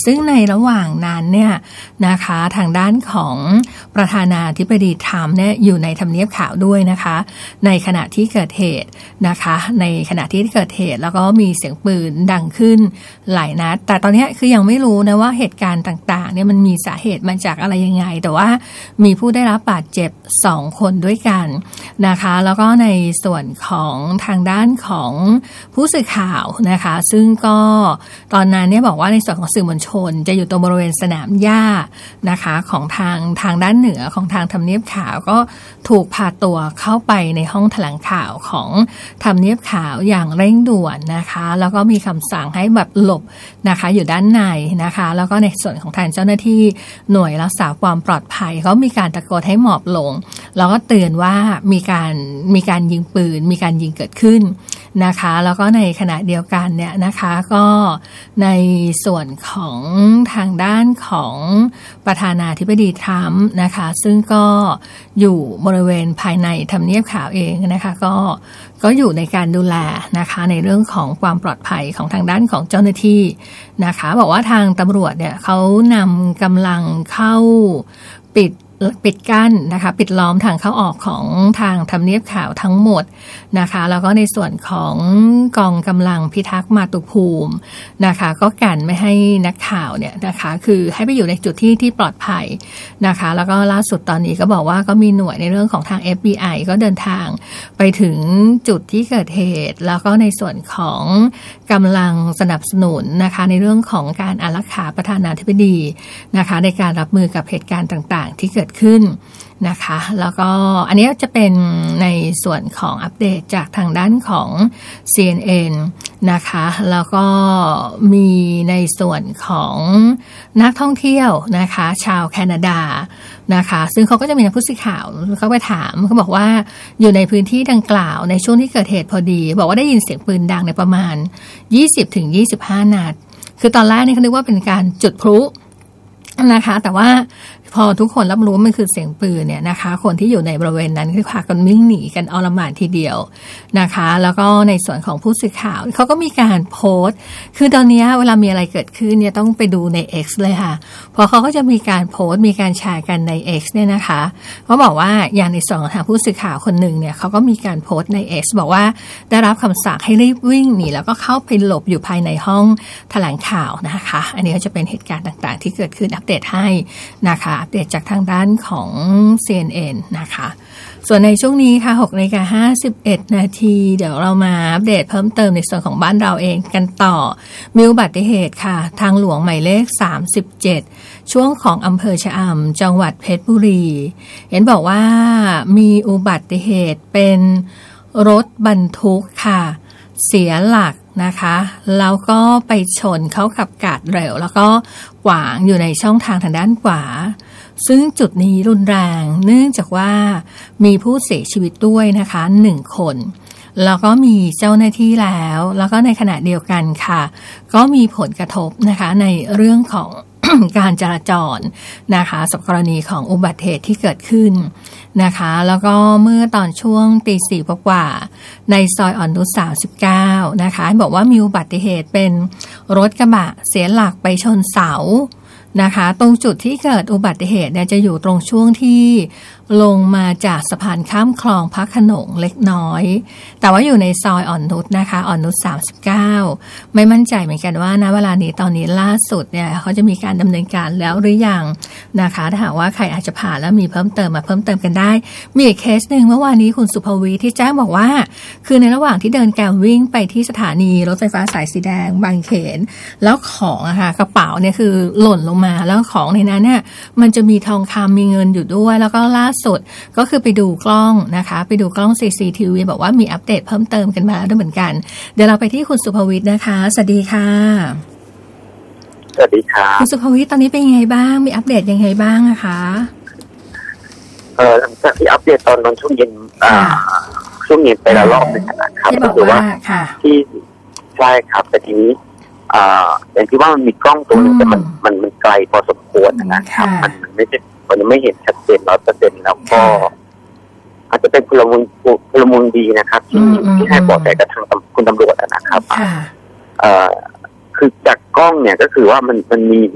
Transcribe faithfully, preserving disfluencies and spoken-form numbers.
ซึ่งในระหว่างนั้นเนี่ยนะคะทางด้านของประธานาธิบดีทรัมป์เนี่ยอยู่ในทำเนียบขาวด้วยนะคะในขณะที่เกิดเหตุนะคะในขณะที่เกิดเหตุแล้วก็มีเสียงปืนดังขึ้นหลายนัดแต่ตอนนี้คือยังไม่รู้นะว่าเหตุการณ์ต่างๆเนี่ยมันมีสาเหตุมาจากอะไรยังไงแต่ว่ามีผู้ได้รับบาดเจ็บสองคนด้วยกันนะคะแล้วก็ในส่วนของทางด้านของผู้สื่อข่าวนะคะซึ่งก็ตอนนั้นเนี่ยบอกว่าในส่วนของสื่อมวลชนจะอยู่ตรงบริเวณสนามหญ้านะคะของทางทางด้านเหนือของทางทำเนียบขาวก็ถูกพาตัวเข้าไปในห้องแถลงข่าวของทำเนียบขาวอย่างเร่งด่วนนะคะแล้วก็มีคำสั่งให้แบบหลบนะคะอยู่ด้านในนะคะแล้วก็ในส่วนของทางเจ้าหน้าที่หน่วยรักษาความปลอดภัยเขามีการตะโกนให้หมอบลงแล้วก็เตือนว่ามีการมีการยิงปืนมีการยิงเกิดขึ้นนะคะแล้วก็ในขณะเดียวกันเนี่ยนะคะก็ในส่วนของทางด้านของประธานาธิบดีทรัมป์นะคะซึ่งก็อยู่บริเวณภายในทำเนียบขาวเองนะคะก็ก็อยู่ในการดูแลนะคะในเรื่องของความปลอดภัยของทางด้านของเจ้าหน้าที่นะคะบอกว่าทางตำรวจเนี่ยเขานำกำลังเข้าปิดปิดกั้นนะคะปิดล้อมทางเข้าออกของทางทำเนียบขาวทั้งหมดนะคะแล้วก็ในส่วนของกองกำลังพิทักษ์มาตุภูมินะคะก็กันไม่ให้นักข่าวเนี่ยนะคะคือให้ไปอยู่ในจุดที่ที่ปลอดภัยนะคะแล้วก็ล่าสุดตอนนี้ก็บอกว่าก็มีหน่วยในเรื่องของทาง เอฟ บี ไอ ก็เดินทางไปถึงจุดที่เกิดเหตุแล้วก็ในส่วนของกำลังสนับสนุนนะคะในเรื่องของการอารักขาประธานาธิบดีนะคะในการรับมือกับเหตุการณ์ต่างๆที่เกิดขึ้นนะคะแล้วก็อันนี้จะเป็นในส่วนของอัปเดตจากทางด้านของ ซี เอ็น เอ็น นะคะแล้วก็มีในส่วนของนักท่องเที่ยวนะคะชาวแคนาดานะคะซึ่งเขาก็จะมีนักผู้สื่อข่าวเขาไปถามเขาบอกว่าอยู่ในพื้นที่ดังกล่าวในช่วงที่เกิดเหตุพอดีบอกว่าได้ยินเสียงปืนดังในประมาณ ยี่สิบถึงยี่สิบห้า นัดคือตอนแรกนี่เขาคิดว่าเป็นการจุดพลุนะคะแต่ว่าพอทุกคนรับรู้มันคือเสียงปืนเนี่ยนะคะคนที่อยู่ในบริเวณนั้นคือพากันวิ่งหนีกันอลหม่านทีเดียวนะคะแล้วก็ในส่วนของผู้สื่อข่าวเขาก็มีการโพสต์คือตอนนี้เวลามีอะไรเกิดขึ้นเนี่ยต้องไปดูใน X เลยค่ะเพราะเขาก็จะมีการโพสต์มีการแชร์กันใน X เนี่ยนะคะเขาบอกว่าอย่างในส่วนของทางผู้สื่อข่าวคนหนึ่งเนี่ยเขาก็มีการโพสต์ใน X บอกว่าได้รับคำสั่งให้รีบวิ่งหนีแล้วก็เข้าไปหลบอยู่ภายในห้องแถลงข่าวนะคะอันนี้ก็จะเป็นเหตุการณ์ต่างๆที่เกิดขึ้นอัปเดตให้นะคะอัปเดตจากทางด้านของ ซี เอ็น เอ็น นะคะส่วนในช่วงนี้ค่ะ หกนาฬิกาห้าสิบเอ็ด นาทีเดี๋ยวเรามาอัปเดตเพิ่มเติมในส่วนของบ้านเราเองกันต่อมีอุบัติเหตุค่ะทางหลวงหมายเลขสามสิบเจ็ดช่วงของอำเภอชะอำจังหวัดเพชรบุรีเห็นบอกว่ามีอุบัติเหตุเป็นรถบรรทุกค่ะเสียหลักนะคะแล้วก็ไปชนเข้ากับกาดเร็วแล้วก็ขวางอยู่ในช่องทางทางด้านขวาซึ่งจุดนี้รุนแรงเนื่องจากว่ามีผู้เสียชีวิตด้วยนะคะหนึ่งคนแล้วก็มีเจ้าหน้าที่แล้วแล้วก็ในขณะเดียวกันค่ะก็มีผลกระทบนะคะในเรื่องของ การจราจรนะคะสำหรับกรณีของอุบัติเหตุที่เกิดขึ้นนะคะแล้วก็เมื่อตอนช่วงตีสี่กว่าในซอยอ่อนนุชสามสิบเก้านะคะบอกว่ามีอุบัติเหตุเป็นรถกระบะเสียหลักไปชนเสานะคะตรงจุดที่เกิดอุบัติเหตุเนี่ยจะอยู่ตรงช่วงที่ลงมาจากสะพานข้ามคลองพระโขนงเล็กน้อยแต่ว่าอยู่ในซอยอ่อนนุชนะคะอ่อนนุชสามสิบเก้าไม่มั่นใจเหมือนกันว่าณเวลานี้ตอนนี้ล่าสุดเนี่ยเขาจะมีการดำเนินการแล้วหรือยังนะคะถ้าหากว่าใครอาจจะผ่านแล้วมีเพิ่มเติมมาเพิ่มเติมกันได้มีอีกเคสหนึ่งเมื่อวานนี้คุณสุภวีที่แจ้งบอกว่าคือในระหว่างที่เดินแกมวิ่งไปที่สถานีรถไฟฟ้าสายสีแดงบางเขนแล้วของอะค่ะกระเป๋าเนี่ยคือหล่นลงมาแล้วของในนั้นเนี่ยมันจะมีทองคำมีเงินอยู่ด้วยแล้วก็ล่าสุดก็คือไปดูกล้องนะคะไปดูกล้อง ซี ซี ที วี บอกว่ามีอัปเดตเพิ่มเติมกันมาแล้วด้วยเหมือนกันเดี๋ยวเราไปที่คุณสุภวิทย์นะคะสวัสดีค่ะสวัสดีครับคุณสุภวิทย์ตอนนี้เป็นยังไงบ้างมีอัปเดตยังไงบ้างนะคะเออหลังจากที่อัปเดตตอนตอนช่วงเย็นอ่าช่วงเย็นไปแล้วรอบนึงนะครับก็คือว่าที่ใช่ครับแต่ทีนี้อ่าอย่างที่ว่ามันมีกล้องตัวนึงแต่มันมันมันไกลพอสมควรนะครับมันมันไม่ใช่มันไม่เห็นชัดเจนร้อยเปอร์เซ็นต์แล้วก็อาจจะเป็นพลเมืองพลเมืองดีนะครับที่ที่ให้บอกแสกับทางคุณตำรวจนะครับเอ่อคือจากกล้องเนี่ยก็คือว่ามันมันมี